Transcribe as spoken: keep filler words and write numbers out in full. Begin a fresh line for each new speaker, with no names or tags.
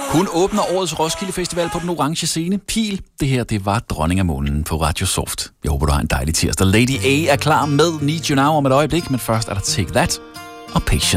Hun åbner årets Roskilde Festival på den orange scene. Pil, det her, det var Dronning af Månen på Radio Soft. Jeg håber, du har en dejlig tirsdag. Lady A er klar med Need You Now om et øjeblik, men først er der Take That og Patience.